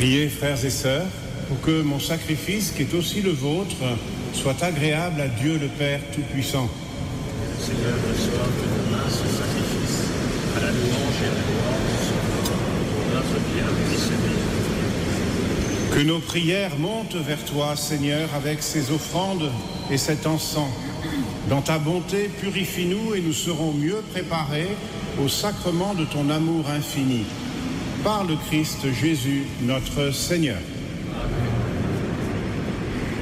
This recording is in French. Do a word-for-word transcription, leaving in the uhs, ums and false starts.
Priez, frères et sœurs, pour que mon sacrifice, qui est aussi le vôtre, soit agréable à Dieu le Père Tout-Puissant. Seigneur, reçois de nos mains ce sacrifice, à la louange et à la gloire de son nom, pour notre bien et celui de Dieu. Que nos prières montent vers toi, Seigneur, avec ces offrandes et cet encens. Dans ta bonté, purifie-nous et nous serons mieux préparés au sacrement de ton amour infini. Par le Christ Jésus, notre Seigneur. Amen.